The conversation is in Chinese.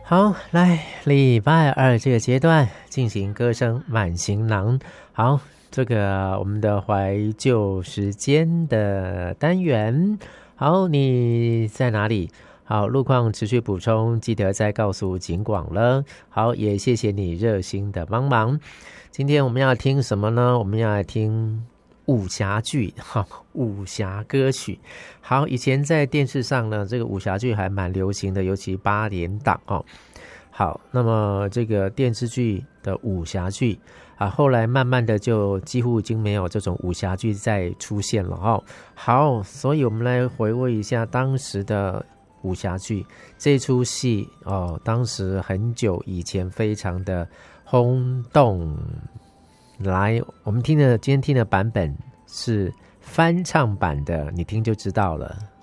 好，来礼拜二这个阶段进行歌声满行囊。好，这个我们的怀旧时间的单元。好，你在哪里？好，路况持续补充，记得再告诉警广了。好，也谢谢你热心的帮忙。今天我们要听什么呢？我们要来听武侠剧，武侠歌曲。好，以前在电视上呢，这个武侠剧还蛮流行的，尤其8点档哦。好，那么这个电视剧的武侠剧啊，后来慢慢的就几乎已经没有这种武侠剧再出现了哦。好，所以我们来回味一下当时的武侠剧这出戏哦，当时很久以前非常的轰动。来，我们今天听的版本是翻唱版的，你听就知道了。